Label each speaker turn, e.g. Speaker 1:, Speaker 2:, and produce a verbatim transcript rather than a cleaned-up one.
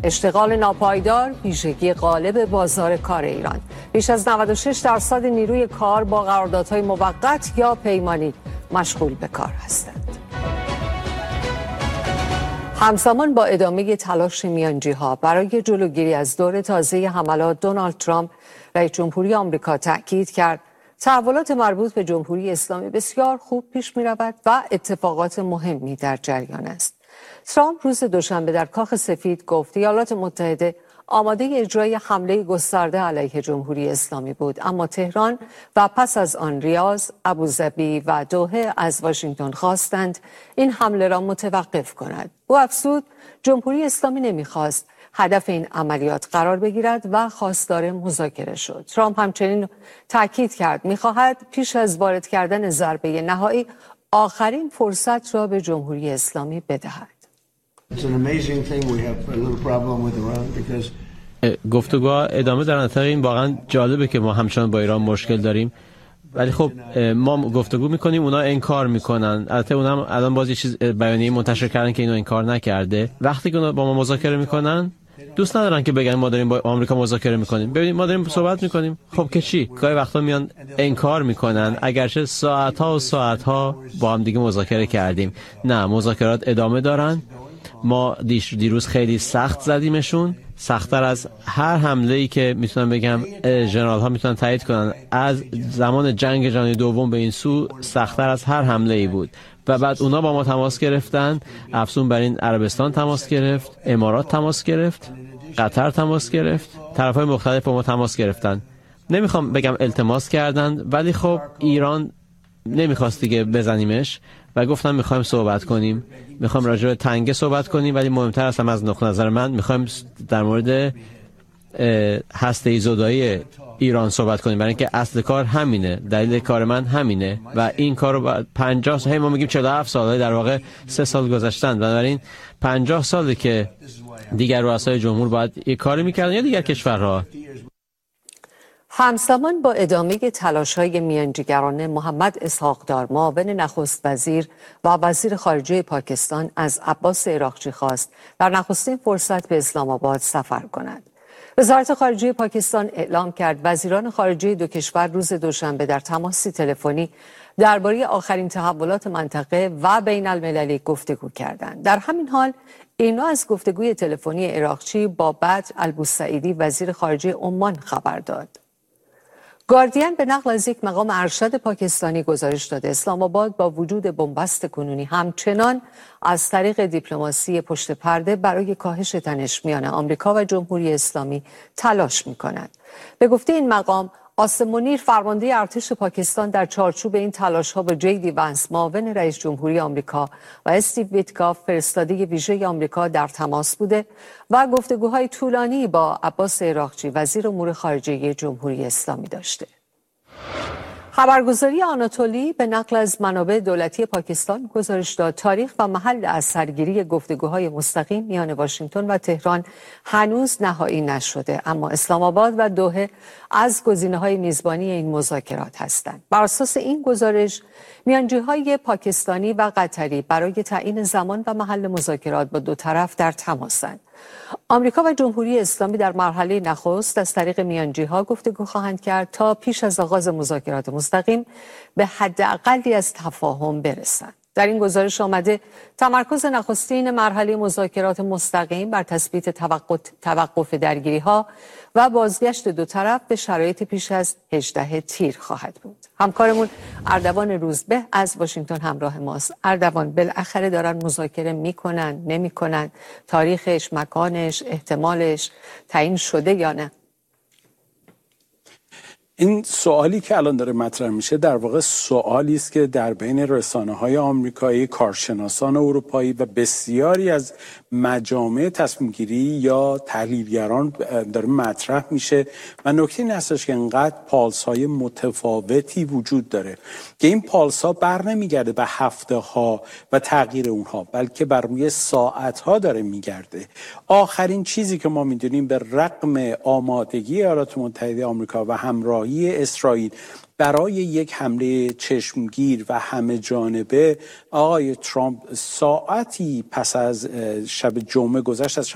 Speaker 1: اشتغال ناپایدار ویژگی غالب بازار کار ایران. بیش از نود و شش درصد نیروی کار با قراردادهای موقت یا پیمانی مشغول به کار هستند. همزمان با ادامه تلاش میانجی‌ها برای جلوگیری از دور تازه حملات، دونالد ترامپ رئیس جمهوری آمریکا تاکید کرد تحولات مربوط به جمهوری اسلامی بسیار خوب پیش می‌رود و اتفاقات مهمی در جریان است. ترامپ روز دوشنبه در کاخ سفید گفت ایالات متحده آماده اجرای حمله گسترده علیه جمهوری اسلامی بود، اما تهران و پس از آن ریاض، ابوظبی و دوحه از واشنگتن خواستند این حمله را متوقف کند. او افزود جمهوری اسلامی نمیخواست هدف این عملیات قرار بگیرد و خواستار مذاکره شد. ترامپ همچنین تاکید کرد میخواهد پیش از وارد کردن ضربه نهایی آخرین فرصت را به جمهوری اسلامی بدهد.
Speaker 2: گفتگوها ادامه در نطاق این واقعا جالبه که ما همچنان با ایران مشکل داریم، ولی خب ما گفتگو میکنیم اونا انکار میکنن. البته اونا هم الان باز یه چیز بیانیه منتشر کردن که اینو انکار نکرده. وقتی که اونا با ما مذاکره میکنن دوست ندارن که بگن ما داریم با آمریکا مذاکره میکنیم. ببینید ما داریم صحبت میکنیم، خب که چی؟ گاهی وقتا میان انکار میکنن اگرچه ساعت ها و ساعت ها با هم دیگه مذاکره کردیم. نه، مذاکرات ادامه دارن. ما دیروز خیلی سخت زدیمشون، سخت‌تر از هر حمله‌ای که میتونم بگم ژنرال ها میتونن تایید کنن از زمان جنگ جهانی دوم به این سو سخت‌تر از هر حمله‌ای بود. و بعد اونا با ما تماس گرفتن، افزون بر این عربستان تماس گرفت، امارات تماس گرفت، قطر تماس گرفت، طرف‌های مختلف با ما تماس گرفتن. نمیخوام بگم التماس کردن، ولی خب ایران نمیخواست دیگه بزنیمش و گفتم میخوایم صحبت کنیم، میخوایم راجع به تنگه صحبت کنیم، ولی مهمتر اصلا از نقطه نظر من میخوایم در مورد هسته زدایی ایران صحبت کنیم، برای اینکه اصل کار همینه، دلیل کار من همینه و این کارو بعد پنجاه سال، ما میگیم چهل و هفت سال، در واقع سه سال گذشتن، بنابراین پنجاه ساله که دیگر رؤسای جمهور باید یک کاری میکردن یا دیگر کشورها.
Speaker 1: همزمان با ادامه تلاش‌های میانجیگرانه، محمد اسحاق‌دار معاون نخست وزیر و وزیر خارجه پاکستان از عباس عراقچی خواست در نخستین فرصت به اسلام آباد سفر کند. وزارت خارجه پاکستان اعلام کرد وزیران خارجه دو کشور روز دوشنبه در تماسی تلفنی درباره آخرین تحولات منطقه و بین المللی گفتگو کردند. در همین حال اینا از گفتگوی تلفنی عراقچی با بدر البوسعیدی وزیر خارجه عمان خبر داد. گاردین به نقل از یک مقام ارشد پاکستانی گزارش داده اسلام آباد با وجود بنبست کنونی همچنان از طریق دیپلماسی پشت پرده برای کاهش تنش میان آمریکا و جمهوری اسلامی تلاش می‌کند. به گفته این مقام، قاسم منیر فرمانده ارتش پاکستان در چارچوب این تلاش‌ها با جی دی وانس معاون رئیس جمهوری آمریکا و استیو ویتکاف فرستاده ویژه آمریکا در تماس بوده و گفتگوهای طولانی با عباس عراقچی وزیر امور خارجه جمهوری اسلامی داشته. خبرگزاری آناتولی به نقل از منابع دولتی پاکستان گزارش داد تاریخ و محل از سرگیری گفتگوهای مستقیم میان واشنگتن و تهران هنوز نهایی نشده، اما اسلام آباد و دوحه از گزینه‌های میزبانی این مذاکرات هستند. بر اساس این گزارش میانجی‌های پاکستانی و قطری برای تعیین زمان و محل مذاکرات با دو طرف در تماسند. آمریکا و جمهوری اسلامی در مرحله نخست از طریق میانجی‌ها گفتگو خواهند کرد تا پیش از آغاز مذاکرات مستقیم به حداقلی از تفاهم برسند. در این گزارش آمده تمرکز نخستین مرحله مذاکرات مستقیم بر تثبیت توقف درگیری‌ها و بازگشت دو طرف به شرایط پیش از هجدهم تیر خواهد بود. همکارمون اردوان روزبه از واشنگتن همراه ماست. اردوان، بالاخره دارن مذاکره میکنن نمیکنن؟ تاریخش، مکانش، احتمالش تعیین شده یا نه؟
Speaker 3: این سوالی که الان داره مطرح میشه در واقع سوالی است که در بین رسانه‌های آمریکایی، کارشناسان اروپایی و بسیاری از مجامع تصمیم‌گیری یا تحلیلگران داره مطرح میشه و نکته این هستش که انقدر پالس‌های متفاوتی وجود داره که این پالس‌ها بر نمیگرده به هفته‌ها و تغییر اونها، بلکه بر روی ساعت‌ها داره میگرده. آخرین چیزی که ما میدونیم به رغم آمادگی ایالات متحده آمریکا و همراه اسرائیل برای یک حمله چشمگیر و همه جانبه، آقای ترامپ ساعتی پس از شب جمعه گذشت از